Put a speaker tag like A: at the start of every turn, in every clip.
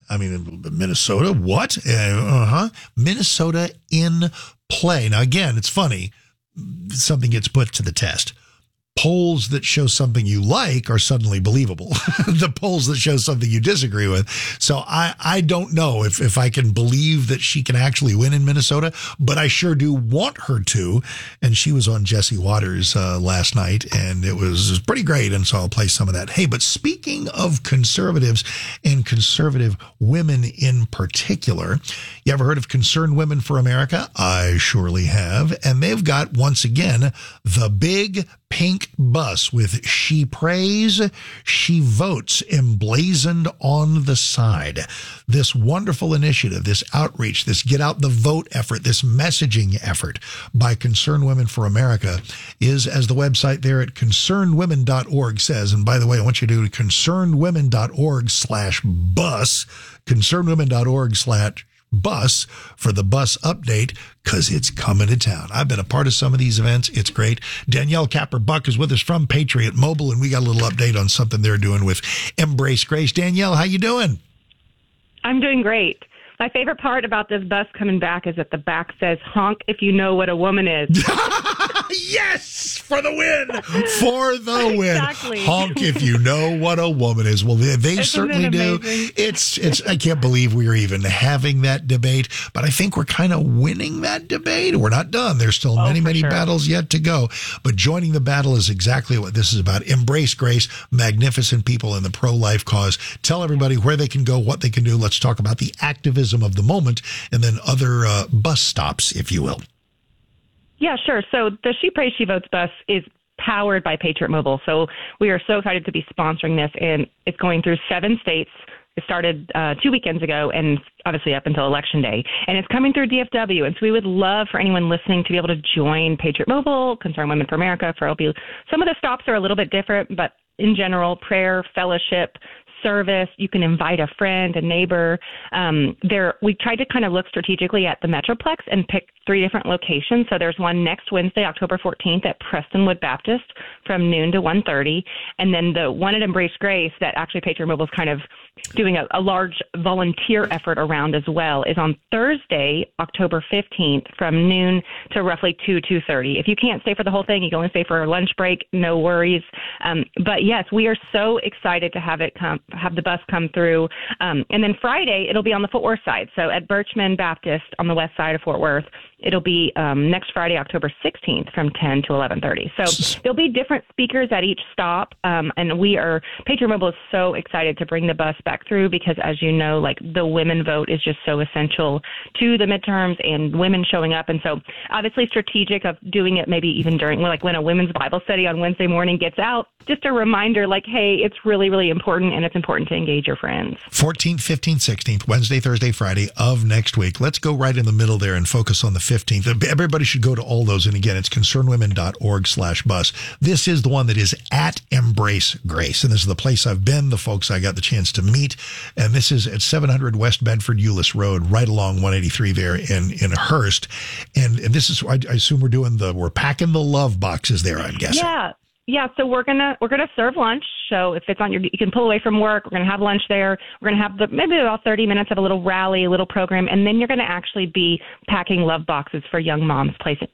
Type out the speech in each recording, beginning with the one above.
A: I mean, Minnesota, what? Minnesota in play. Now, again, it's funny. Something gets put to the test. Polls that show something you like are suddenly believable. The polls that show something you disagree with. So I don't know if I can believe that she can actually win in Minnesota, but I sure do want her to. And she was on Jesse Waters last night, and it was pretty great. And so I'll play some of that. Hey, but speaking of conservatives and conservative women in particular, you ever heard of Concerned Women for America? I surely have. And they've got, once again, the big pink bus with "She Prays, She Votes" emblazoned on the side. This wonderful initiative, this outreach, this get out the vote effort, this messaging effort by Concerned Women for America is, as the website there at concernedwomen.org says, and by the way, I want you to go to concernedwomen.org/bus, concernedwomen.org/bus for the bus update, because it's coming to town. I've been a part of some of these events. It's great. Danielle Capper-Buck is with us from Patriot Mobile, and we got a little update on something they're doing with Embrace Grace. Danielle, how you doing?
B: I'm doing great. My favorite part about this bus coming back is that the back says, "Honk if you know what a woman is."
A: Yes, for the win. For the win.
B: Exactly.
A: Honk if you know what a woman is. Well, they certainly do. It's I can't believe we're even having that debate, but I think we're kind of winning that debate. We're not done. There's still many battles yet to go, but joining the battle is exactly what this is about. Embrace Grace, magnificent people in the pro-life cause. Tell everybody where they can go, what they can do. Let's talk about the activism of the moment and then other bus stops, if you will.
B: Yeah, sure. So the She Prays, She Votes bus is powered by Patriot Mobile. So we are so excited to be sponsoring this, and it's going through 7 states. It started 2 weekends ago, and obviously up until Election Day. And it's coming through DFW. And so we would love for anyone listening to be able to join Patriot Mobile, Concerned Women for America. Some of the stops are a little bit different, but in general, prayer, fellowship, service. You can invite a friend, a neighbor. We tried to kind of look strategically at the Metroplex and pick 3 different locations. So there's one next Wednesday, October 14th at Prestonwood Baptist from noon to 1:30. And then the one at Embrace Grace that actually Patriot Mobile is kind of doing a large volunteer effort around as well is on Thursday, October 15th from noon to roughly 2:30. If you can't stay for the whole thing, you can only stay for a lunch break, no worries. But yes, we are so excited to have the bus come through. And then Friday, it'll be on the Fort Worth side. So at Birchman Baptist on the west side of Fort Worth, it'll be next Friday, October 16th from 10 to 11:30. So there'll be different speakers at each stop. And Patriot Mobile is so excited to bring the bus back through because, as you know, like the women vote is just so essential to the midterms and women showing up. And so obviously strategic of doing it maybe even during like when a women's Bible study on Wednesday morning gets out, just a reminder like, hey, it's really, really important, and it's important to engage your friends.
A: 14th, 15th, 16th, Wednesday, Thursday, Friday of next week. Let's go right in the middle there and focus on the 15th. Everybody should go to all those. And again, it's concernedwomen.org/bus. This is the one that is at Embrace Grace. And this is the place I've been, the folks I got the chance to meet. And this is at 700 West Bedford Euless Road, right along 183 there in Hearst. And this is, I assume we're packing the love boxes there, I'm guessing.
B: Yeah, so we're gonna serve lunch. So if it's you can pull away from work. We're gonna have lunch there. We're gonna have maybe about 30 minutes of a little rally, a little program, and then you're gonna actually be packing love boxes for young moms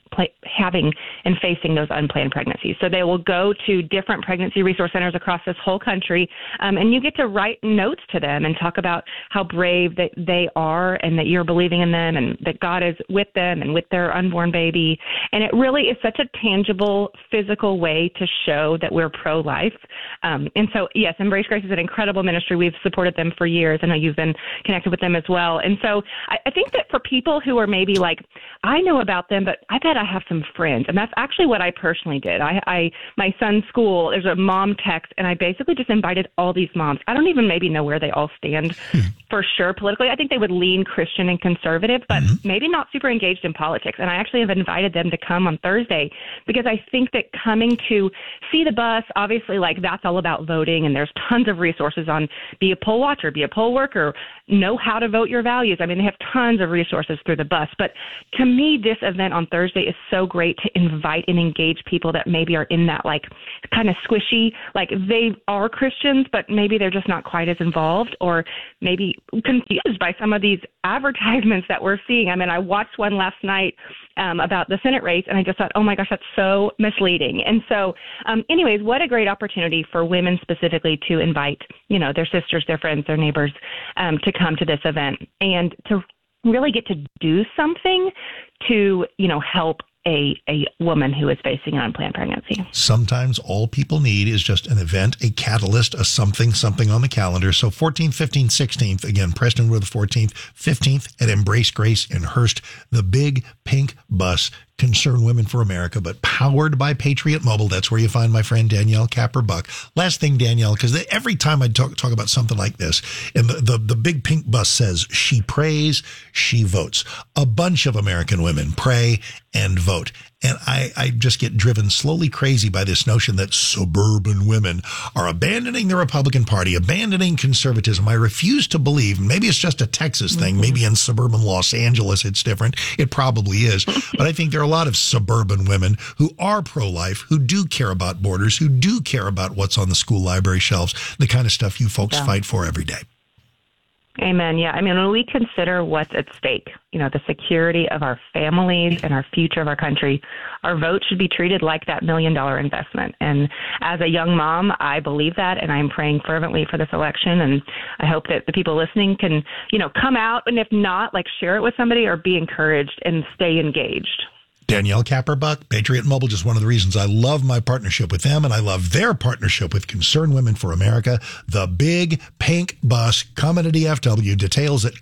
B: having and facing those unplanned pregnancies. So they will go to different pregnancy resource centers across this whole country, and you get to write notes to them and talk about how brave that they are and that you're believing in them and that God is with them and with their unborn baby. And it really is such a tangible, physical way to show that we're pro-life. And so, yes, Embrace Grace is an incredible ministry. We've supported them for years. I know you've been connected with them as well. And so I think that for people who are maybe like, I know about them, but I bet I have some friends. And that's actually what I personally did. My son's school, there's a mom text, and I basically just invited all these moms. I don't even maybe know where they all stand for sure politically. I think they would lean Christian and conservative, but maybe not super engaged in politics. And I actually have invited them to come on Thursday because I think that coming to see the bus, obviously, like that's all about voting, and there's tons of resources on be a poll watcher, be a poll worker, know how to vote your values. I mean, they have tons of resources through the bus. But to me, this event on Thursday is so great to invite and engage people that maybe are in that like kind of squishy, like they are Christians, but maybe they're just not quite as involved, or maybe confused by some of these advertisements that we're seeing. I mean, I watched one last night about the Senate race, and I just thought, oh my gosh, that's so misleading. And so, anyways, what a great opportunity for women specifically to invite, their sisters, their friends, their neighbors to come to this event and to really get to do something to, help a woman who is facing an unplanned pregnancy.
A: Sometimes all people need is just an event, a catalyst, a something on the calendar. So 14th, 15th, 16th, again, Prestonwood the 14th, 15th at Embrace Grace in Hearst, the big pink bus, Concern Women for America, but powered by Patriot Mobile. That's where you find my friend Danielle Capper-Buck. Last thing, Danielle, because every time I talk about something like this, and the big pink bus says, she prays, she votes. A bunch of American women pray and vote. And I just get driven slowly crazy by this notion that suburban women are abandoning the Republican Party, abandoning conservatism. I refuse to believe, maybe it's just a Texas thing, maybe in suburban Los Angeles it's different. It probably is. But I think there are a lot of suburban women who are pro-life, who do care about borders, who do care about what's on the school library shelves, the kind of stuff you folks fight for every day.
B: Amen. Yeah. I mean, when we consider what's at stake, the security of our families and our future of our country, our vote should be treated like that $1 million investment. And as a young mom, I believe that, and I'm praying fervently for this election. And I hope that the people listening can, come out, and if not, share it with somebody or be encouraged and stay engaged.
A: Danielle Capper-Buck, Patriot Mobile, just one of the reasons I love my partnership with them, and I love their partnership with Concern Women for America. The big pink bus coming to DFW. Details at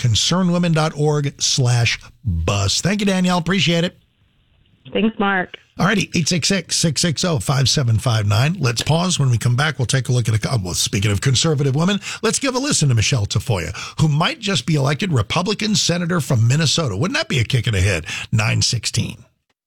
A: concernwomen.org/bus. Thank you, Danielle. Appreciate it.
B: Thanks, Mark.
A: All righty, 866-660-5759. Let's pause. When we come back, we'll take a look at speaking of conservative women, let's give a listen to Michelle Tafoya, who might just be elected Republican senator from Minnesota. Wouldn't that be a kick in the head? 9:16.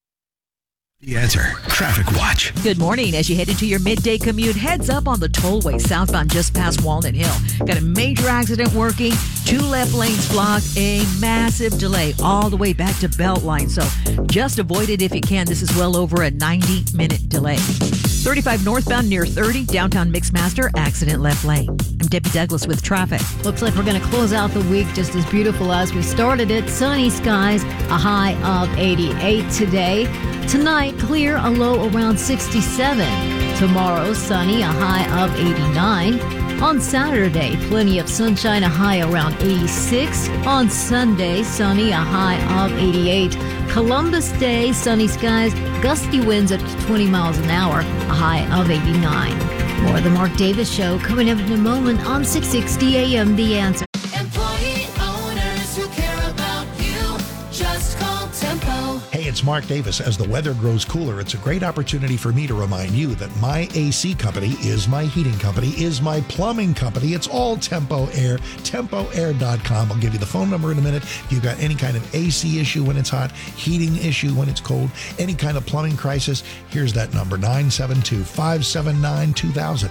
C: The Answer Traffic Watch.
D: Good morning. As you head into your midday commute, heads up on the tollway southbound just past Walnut Hill. Got a major accident working. 2 left lanes blocked. A massive delay all the way back to Beltline. So just avoid it if you can. This is well over a 90-minute delay. 35 northbound near 30, downtown Mixmaster, accident left lane. I'm Debbie Douglas with traffic.
E: Looks like we're going to close out the week just as beautiful as we started it. Sunny skies, a high of 88 today. Tonight, clear, a low around 67. Tomorrow, sunny, a high of 89. On Saturday, plenty of sunshine, a high around 86. On Sunday, sunny, a high of 88. Columbus Day, sunny skies, gusty winds up to 20 miles an hour, a high of 89. More of the Mark Davis Show coming up in a moment on 660 AM The Answer.
F: Employee owners who care about you, just call Tempo.
A: Hey, it's Mark Davis. As the weather grows cooler, it's a great opportunity for me to remind you that my AC company is my heating company, is my plumbing company. It's all Tempo Air, TempoAir.com. I'll give you the phone number in a minute. If you've got any kind of AC issue when it's hot, heating issue when it's cold, any kind of plumbing crisis, here's that number, 972-579-2000,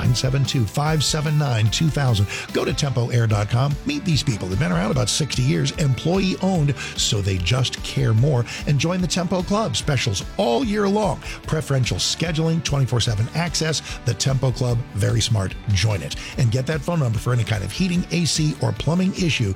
A: 972-579-2000. Go to TempoAir.com. Meet these people. They've been around about 60 years, employee owned, so they just care more. And join the Tempo Club. Specials all year long. Preferential scheduling, 24/7 access. The Tempo Club, very smart. Join it. And get that phone number for any kind of heating, AC, or plumbing issue,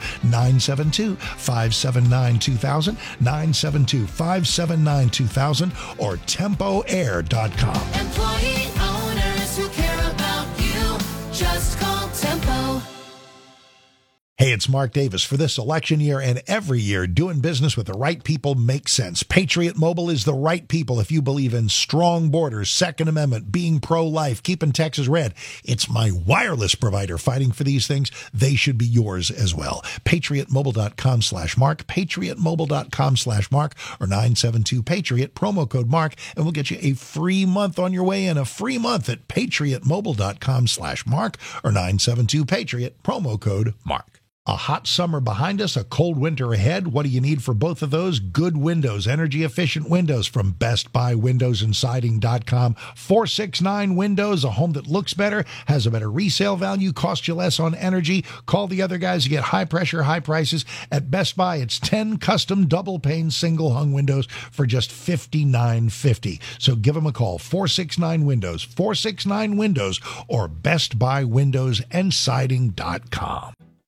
A: 972-579-2000, 972-579-2000, or TempoAir.com.
F: Employee owners who care about you, just call Tempo.
A: Hey, it's Mark Davis. For this election year and every year, doing business with the right people makes sense. Patriot Mobile is the right people if you believe in strong borders, Second Amendment, being pro-life, keeping Texas red. It's my wireless provider fighting for these things. They should be yours as well. PatriotMobile.com/Mark, PatriotMobile.com/Mark, or 972-PATRIOT, promo code Mark, and we'll get you a free month on your way in, a free month at PatriotMobile.com/Mark, or 972-PATRIOT, promo code Mark. A hot summer behind us, a cold winter ahead. What do you need for both of those? Good windows, energy-efficient windows from Best Buy Windows and Siding.com. 469 Windows, a home that looks better, has a better resale value, costs you less on energy. Call the other guys to get high pressure, high prices. At Best Buy, it's 10 custom double-pane single-hung windows for just $59.50. So give them a call, 469 Windows, 469 Windows, or Best Buy Windows and Siding.com.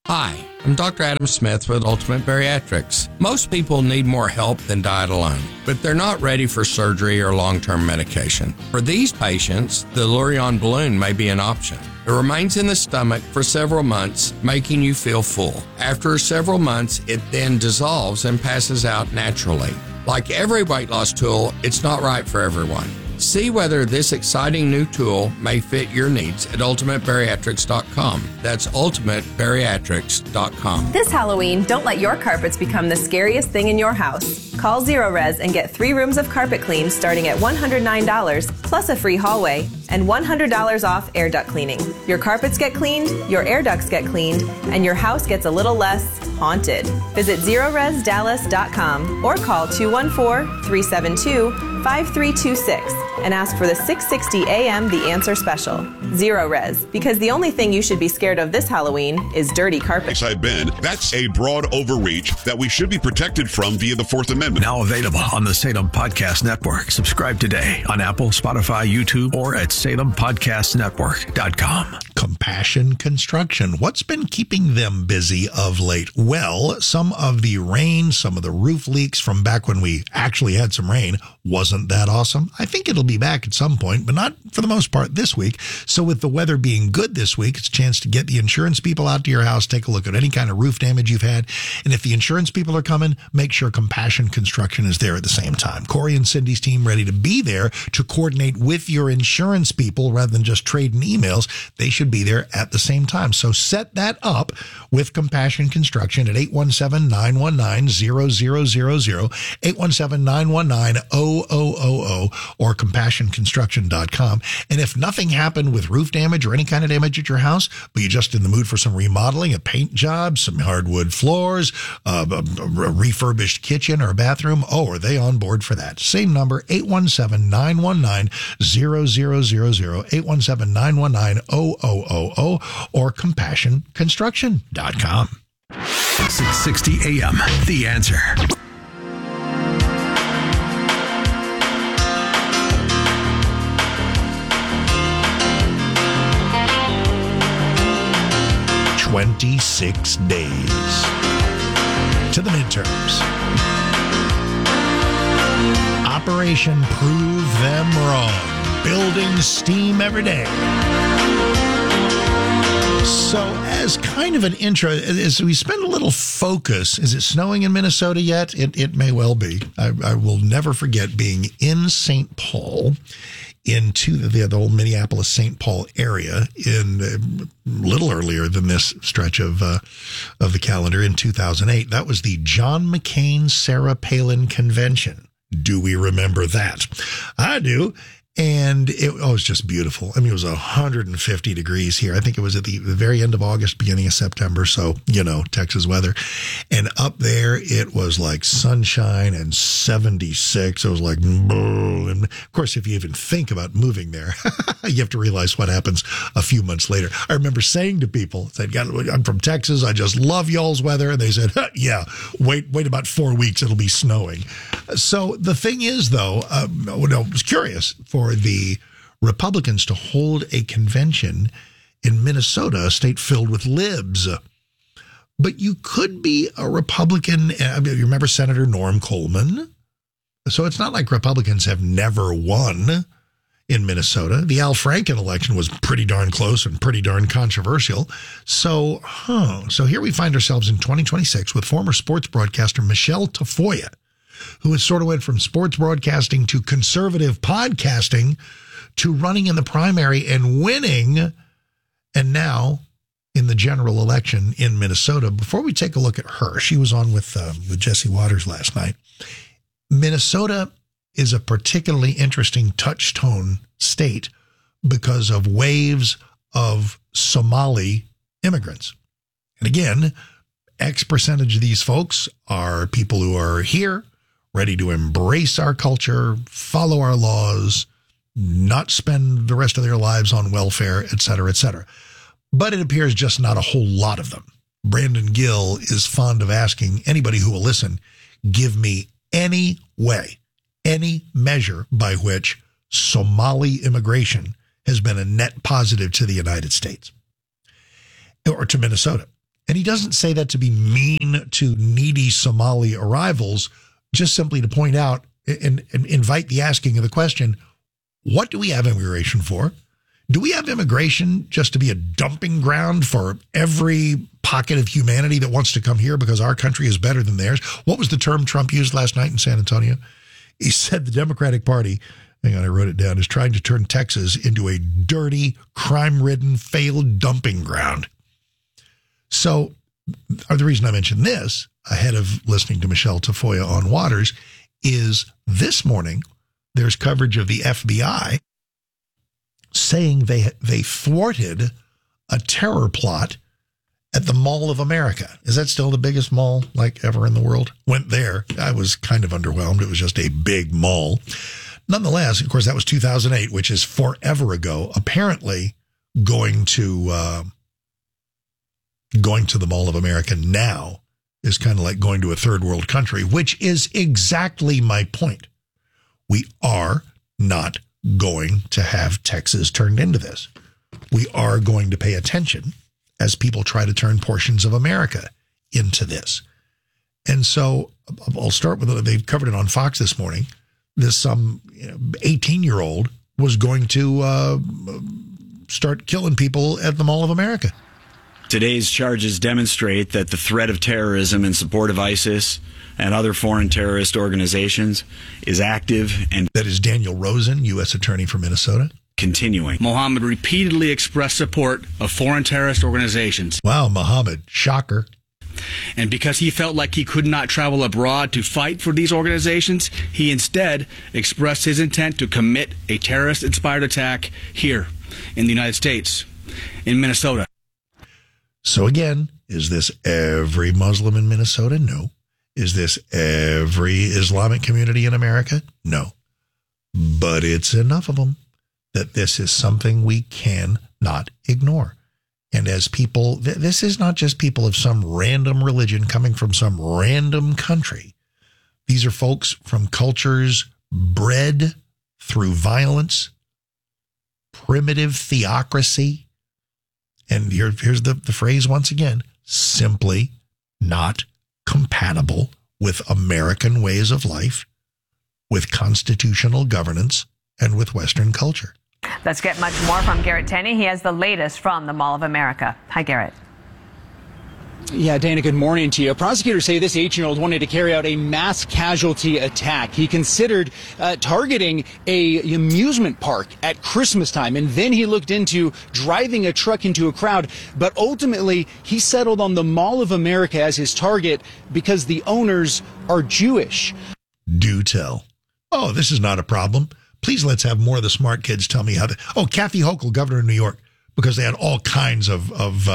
G: Hi, I'm Dr. Adam Smith with Ultimate Bariatrics. Most people need more help than diet alone, but they're not ready for surgery or long-term medication. For these patients, the Lurion balloon may be an option. It remains in the stomach for several months, making you feel full. After several months, it then dissolves and passes out naturally. Like every weight loss tool, it's not right for everyone. See whether this exciting new tool may fit your needs at ultimatebariatrics.com. That's ultimatebariatrics.com.
H: This Halloween, don't let your carpets become the scariest thing in your house. Call Zero Res and get 3 rooms of carpet clean starting at $109, plus a free hallway, and $100 off air duct cleaning. Your carpets get cleaned, your air ducts get cleaned, and your house gets a little less haunted. Visit ZeroResDallas.com or call 214-372-5326 and ask for the 660 AM The Answer Special. Zero Res, because the only thing you should be scared of this Halloween is dirty carpet.
I: I've been. That's a broad overreach that we should be protected from via the Fourth Amendment.
C: Now available on the Salem Podcast Network. Subscribe today on Apple, Spotify, YouTube, or at SalemPodcastNetwork.com.
A: Compassion Construction. What's been keeping them busy of late? Well, some of the rain, some of the roof leaks from back when we actually had some rain wasn't that awesome. I think it'll be back at some point, but not for the most part this week. So with the weather being good this week, it's a chance to get the insurance people out to your house, take a look at any kind of roof damage you've had. And if the insurance people are coming, make sure Compassion Construction is there at the same time. Corey and Cindy's team ready to be there to coordinate with your insurance people rather than just trading emails. They should be there at the same time. So set that up with Compassion Construction at 817-919-0000, 817-919-0000, or CompassionConstruction.com. And if nothing happened with roof damage or any kind of damage at your house, but you're just in the mood for some remodeling, a paint job, some hardwood floors, a refurbished kitchen or a bathroom, are they on board for that? Same number, 817-919-0000, 817-919-0000, or CompassionConstruction.com.
C: 660 AM, The Answer.
A: "26 days to the midterms. Operation Prove Them Wrong. Building steam every day." So as kind of an intro, as we spend a little focus, is it snowing in Minnesota yet? It may well be. I will never forget being in St. Paul, into the old Minneapolis-St. Paul area in a little earlier than this stretch of the calendar in 2008. That was the John McCain-Sarah Palin Convention. Do we remember that? I do. And it was just beautiful. I mean, it was 150 degrees here. I think it was at the very end of August, beginning of September. So, Texas weather. And up there, it was like sunshine and 76. It was like, and of course, if you even think about moving there, you have to realize what happens a few months later. I remember saying to people, I'm from Texas. I just love y'all's weather. And they said, yeah, wait about 4 weeks. It'll be snowing. So the thing is, though, I was curious for the Republicans to hold a convention in Minnesota, a state filled with libs. But you could be a Republican. You remember Senator Norm Coleman? So it's not like Republicans have never won in Minnesota. The Al Franken election was pretty darn close and pretty darn controversial. So here we find ourselves in 2026 with former sports broadcaster Michelle Tafoya, who has sort of went from sports broadcasting to conservative podcasting to running in the primary and winning, and now in the general election in Minnesota. Before we take a look at her, she was on with Jesse Waters last night. Minnesota is a particularly interesting touchstone state because of waves of Somali immigrants. And again, X percentage of these folks are people who are here, ready to embrace our culture, follow our laws, not spend the rest of their lives on welfare, et cetera, et cetera. But it appears just not a whole lot of them. Brandon Gill is fond of asking anybody who will listen, give me any way, any measure by which Somali immigration has been a net positive to the United States or to Minnesota. And he doesn't say that to be mean to needy Somali arrivals, just simply to point out and invite the asking of the question, what do we have immigration for? Do we have immigration just to be a dumping ground for every pocket of humanity that wants to come here because our country is better than theirs? What was the term Trump used last night in San Antonio? He said the Democratic Party, hang on, I wrote it down, is trying to turn Texas into a dirty, crime-ridden, failed dumping ground. So the reason I mentioned this, ahead of listening to Michelle Tafoya on Waters, is this morning there's coverage of the FBI saying they thwarted a terror plot at the Mall of America. Is that still the biggest mall like ever in the world? Went there. I was kind of underwhelmed. It was just a big mall. Nonetheless, of course, that was 2008, which is forever ago. Apparently, going to the Mall of America now is kind of like going to a third world country, which is exactly my point. We are not going to have Texas turned into this. We are going to pay attention as people try to turn portions of America into this. And so I'll start with, they've covered it on Fox this morning. This 18-year-old was going to start killing people at the Mall of America.
J: Today's charges demonstrate that the threat of terrorism in support of ISIS and other foreign terrorist organizations is active and
A: that is Daniel Rosen, U.S. Attorney for Minnesota.
J: Continuing.
K: Mohammed repeatedly expressed support of foreign terrorist organizations.
A: Wow, Mohammed, shocker.
K: And because he felt like he could not travel abroad to fight for these organizations, he instead expressed his intent to commit a terrorist-inspired attack here in the United States, in Minnesota.
A: So again, is this every Muslim in Minnesota? No. Is this every Islamic community in America? No. But it's enough of them that this is something we cannot ignore. And as people, this is not just people of some random religion coming from some random country. These are folks from cultures bred through violence, primitive theocracy, and here's the phrase once again, simply not compatible with American ways of life, with constitutional governance, and with Western culture.
L: Let's get much more from Garrett Tenney. He has the latest from the Mall of America. Hi, Garrett.
M: Yeah, Dana, good morning to you. Prosecutors say this 18-year-old wanted to carry out a mass casualty attack. He considered targeting a amusement park at Christmas time, and then he looked into driving a truck into a crowd. But ultimately, he settled on the Mall of America as his target because the owners are Jewish.
A: Do tell. Oh, this is not a problem. Please let's have more of the smart kids tell me how to. Oh, Kathy Hochul, governor of New York, because they had all kinds of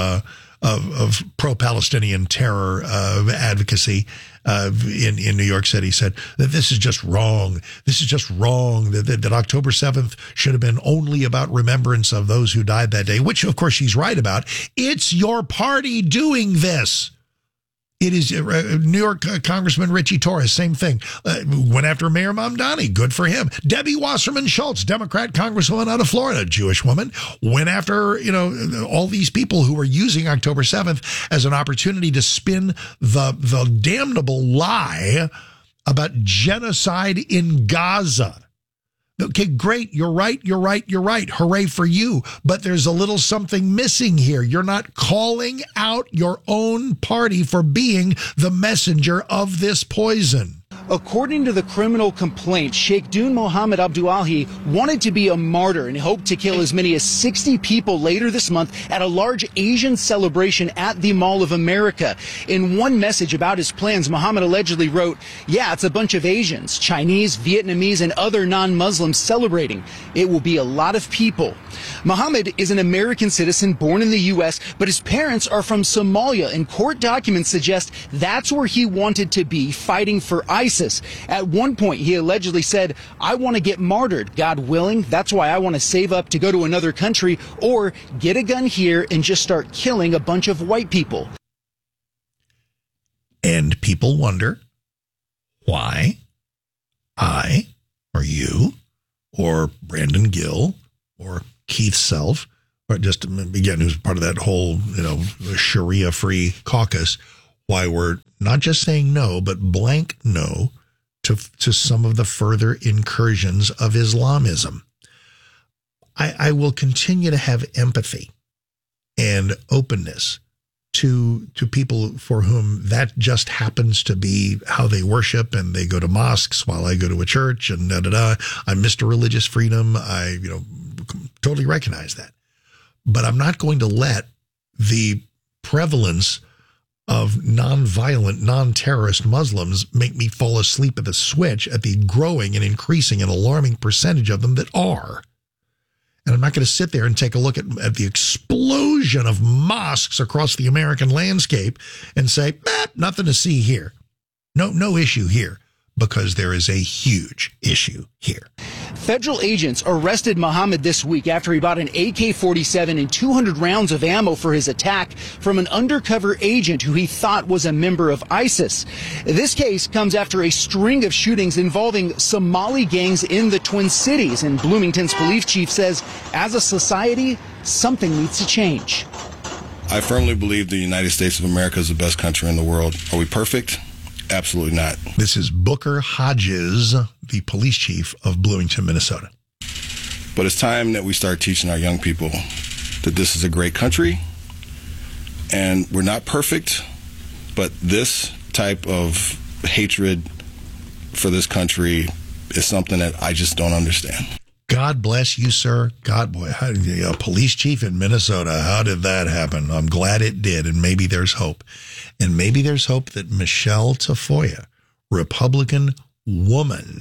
A: pro-Palestinian terror advocacy in New York City, said that this is just wrong. This is just wrong. That October 7th should have been only about remembrance of those who died that day, which, of course, she's right about. It's your party doing this. It is New York Congressman Richie Torres, same thing. Went after Mayor Mamdani, good for him. Debbie Wasserman Schultz, Democrat Congresswoman out of Florida, Jewish woman, went after, all these people who were using October 7th as an opportunity to spin the damnable lie about genocide in Gaza. Okay, great. You're right. Hooray for you. But there's a little something missing here. You're not calling out your own party for being the messenger of this poison.
M: According to the criminal complaint, Sheikh Dun Mohammed Abdullahi wanted to be a martyr and hoped to kill as many as 60 people later this month at a large Asian celebration at the Mall of America. In one message about his plans, Mohammed allegedly wrote, "Yeah, it's a bunch of Asians, Chinese, Vietnamese, and other non-Muslims celebrating. It will be a lot of people." Mohammed is an American citizen born in the U.S., but his parents are from Somalia, and court documents suggest that's where he wanted to be, fighting for ISIS. At one point, he allegedly said, "I want to get martyred, God willing. That's why I want to save up to go to another country or get a gun here and just start killing a bunch of white people."
A: And people wonder why I or you or Brandon Gill or Keith Self just again, who's part of that whole, Sharia-free caucus, why we're not just saying no, but blank no to some of the further incursions of Islamism. I will continue to have empathy and openness to people for whom that just happens to be how they worship, and they go to mosques while I go to a church, and I'm Mr. Religious Freedom. I totally recognize that. But I'm not going to let the prevalence of nonviolent, non-terrorist Muslims make me fall asleep at the switch at the growing and increasing and alarming percentage of them that are. And I'm not going to sit there and take a look at the explosion of mosques across the American landscape and say, nothing to see here. No issue here, because there is a huge issue here.
M: Federal agents arrested Mohammed this week after he bought an AK-47 and 200 rounds of ammo for his attack from an undercover agent who he thought was a member of ISIS. This case comes after a string of shootings involving Somali gangs in the Twin Cities, and Bloomington's police chief says, as a society, something needs to change.
N: I firmly believe the United States of America is the best country in the world. Are we perfect? Absolutely not.
A: This is Booker Hodges, the police chief of Bloomington, Minnesota.
N: But it's time that we start teaching our young people that this is a great country, and we're not perfect, but this type of hatred for this country is something that I just don't understand.
A: God bless you, sir. A police chief in Minnesota. How did that happen? I'm glad it did, and maybe there's hope. And maybe there's hope that Michelle Tafoya, Republican woman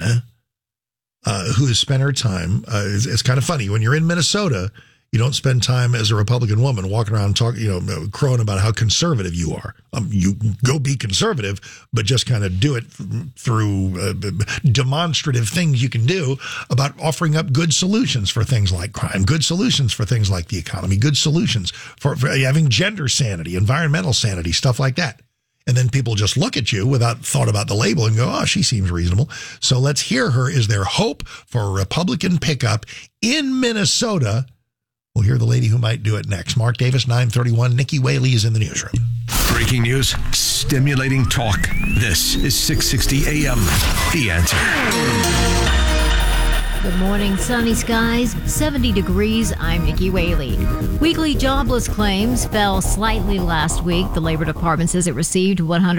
A: who has spent her time, it's kind of funny, when you're in Minnesota, you don't spend time as a Republican woman walking around talking, crowing about how conservative you are. You go be conservative, but just kind of do it through demonstrative things you can do about offering up good solutions for things like crime, good solutions for things like the economy, good solutions for having gender sanity, environmental sanity, stuff like that. And then people just look at you without thought about the label and go, oh, she seems reasonable. So let's hear her. Is there hope for a Republican pickup in Minnesota? We'll hear the lady who might do it next. Mark Davis, 931. Nikki Whaley is in the newsroom.
C: Breaking news, stimulating talk. This is 660 AM. The Answer.
E: Good morning, sunny skies, 70 degrees. I'm Nikki Whaley. Weekly jobless claims fell slightly last week. The Labor Department says it received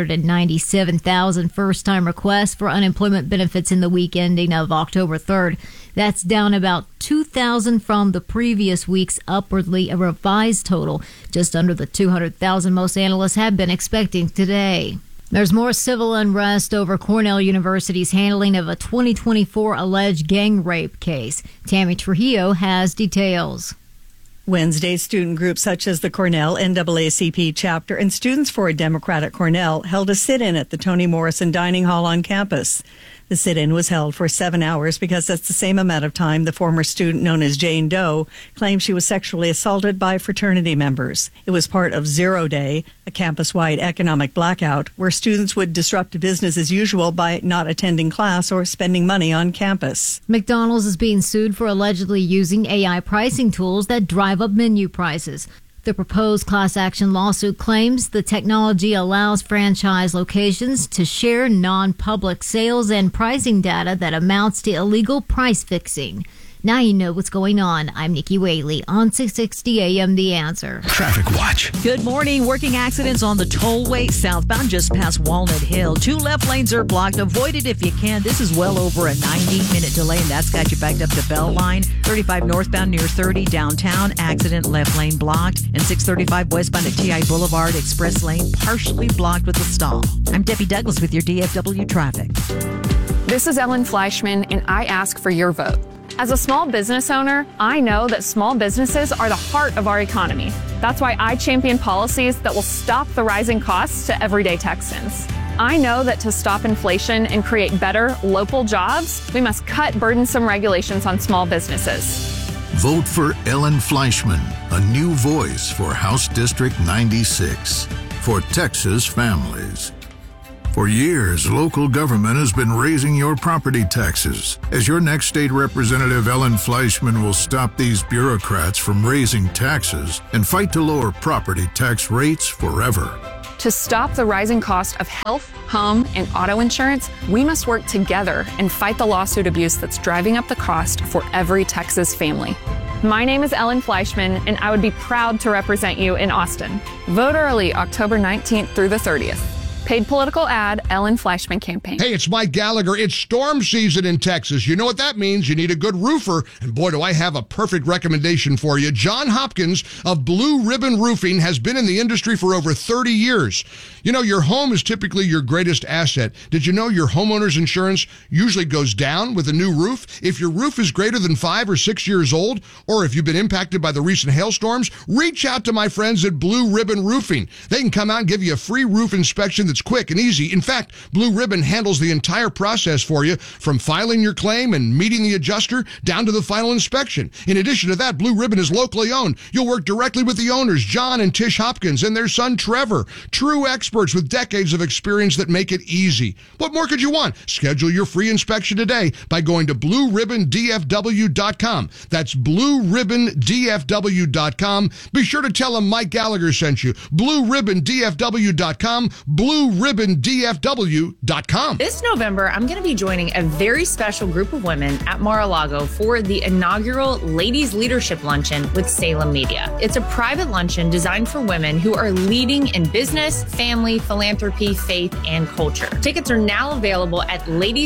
E: 197,000 first-time requests for unemployment benefits in the week ending of October 3rd. That's down about 2,000 from the previous week's upwardly revised total, just under the 200,000 most analysts have been expecting today. There's more civil unrest over Cornell University's handling of a 2024 alleged gang rape case. Tammy Trujillo has details.
O: Wednesday, student groups such as the Cornell NAACP chapter and Students for a Democratic Cornell held a sit-in at the Toni Morrison Dining Hall on campus. The sit-in was held for 7 hours because that's the same amount of time the former student known as Jane Doe claimed she was sexually assaulted by fraternity members. It was part of Zero Day, a campus-wide economic blackout where students would disrupt business as usual by not attending class or spending money on campus.
E: McDonald's is being sued for allegedly using AI pricing tools that drive up menu prices. The proposed class action lawsuit claims the technology allows franchise locations to share non-public sales and pricing data that amounts to illegal price fixing. Now you know what's going on. I'm Nikki Whaley on 660 AM The Answer.
C: Traffic Watch.
D: Good morning. Working accidents on the tollway southbound just past Walnut Hill. 2 left lanes are blocked. Avoid it if you can. This is well over a 90-minute delay, and that's got you backed up to Beltline. 35 northbound near 30 downtown. Accident, left lane blocked. And 635 westbound at TI Boulevard. Express lane partially blocked with a stall. I'm Debbie Douglas with your DFW traffic.
P: This is Ellen Fleischman, and I ask for your vote. As a small business owner, I know that small businesses are the heart of our economy. That's why I champion policies that will stop the rising costs to everyday Texans. I know that to stop inflation and create better local jobs, we must cut burdensome regulations on small businesses.
Q: Vote for Ellen Fleischman, a new voice for House District 96, for Texas families. For years, local government has been raising your property taxes. As your next state representative, Ellen Fleischman will stop these bureaucrats from raising taxes and fight to lower property tax rates forever.
P: To stop the rising cost of health, home, and auto insurance, we must work together and fight the lawsuit abuse that's driving up the cost for every Texas family. My name is Ellen Fleischman, and I would be proud to represent you in Austin. Vote early October 19th through the 30th. Paid political ad, Ellen Fleischman Campaign.
R: Hey, it's Mike Gallagher. It's storm season in Texas. You know what that means. You need a good roofer. And boy, do I have a perfect recommendation for you. John Hopkins of Blue Ribbon Roofing has been in the industry for over 30 years. You know, your home is typically your greatest asset. Did you know your homeowner's insurance usually goes down with a new roof? If your roof is greater than 5 or 6 years old, or if you've been impacted by the recent hailstorms, reach out to my friends at Blue Ribbon Roofing. They can come out and give you a free roof inspection that's quick and easy. In fact, Blue Ribbon handles the entire process for you, from filing your claim and meeting the adjuster down to the final inspection. In addition to that, Blue Ribbon is locally owned. You'll work directly with the owners, John and Tish Hopkins, and their son, Trevor. True experts with decades of experience that make it easy. What more could you want? Schedule your free inspection today by going to BlueRibbonDFW.com. That's BlueRibbonDFW.com. Be sure to tell them Mike Gallagher sent you. BlueRibbonDFW.com. BlueRibbonDFW.com.
S: This November, I'm going to be joining a very special group of women at Mar-a-Lago for the inaugural Ladies Leadership Luncheon with Salem Media. It's a private luncheon designed for women who are leading in business, family, philanthropy, faith, and culture. Tickets are now available at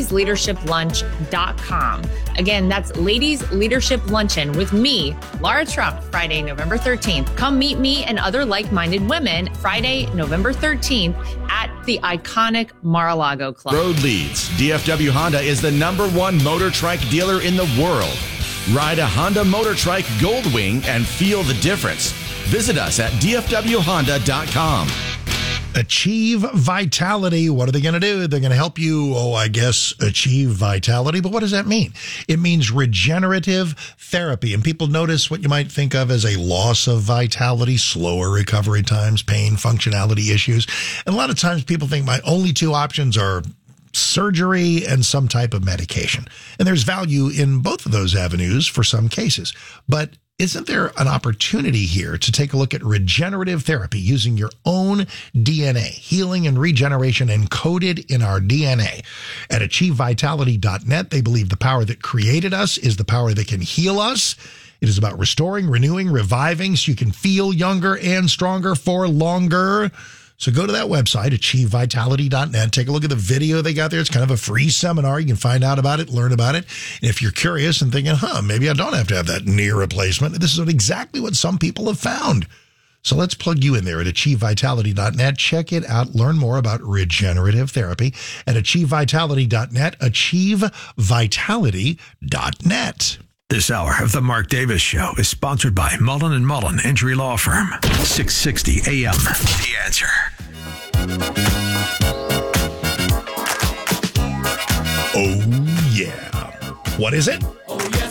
S: ladiesleadershiplunch.com. Again, that's Ladies Leadership Luncheon with me, Laura Trump, Friday, November 13th. Come meet me and other like-minded women Friday, November 13th at the iconic Mar-a-Lago Club.
T: Road Leads. DFW Honda is the #1 motor trike dealer in the world. Ride a Honda Motor Trike Goldwing and feel the difference. Visit us at dfwhonda.com.
A: Achieve Vitality. What are they going to do? They're going to help you, achieve vitality. But what does that mean? It means regenerative therapy. And people notice what you might think of as a loss of vitality, slower recovery times, pain, functionality issues. And a lot of times people think my only two options are surgery and some type of medication. And there's value in both of those avenues for some cases. But isn't there an opportunity here to take a look at regenerative therapy using your own DNA, healing and regeneration encoded in our DNA? At AchieveVitality.net, they believe the power that created us is the power that can heal us. It is about restoring, renewing, reviving so you can feel younger and stronger for longer. So go to that website, AchieveVitality.net. Take a look at the video they got there. It's kind of a free seminar. You can find out about it, learn about it. And if you're curious and thinking, maybe I don't have to have that knee replacement, this is exactly what some people have found. So let's plug you in there at AchieveVitality.net. Check it out. Learn more about regenerative therapy at AchieveVitality.net, AchieveVitality.net.
C: This hour of The Mark Davis Show is sponsored by Mullen & Mullen Injury Law Firm. 660 AM. The Answer.
A: Oh, yeah. What is it?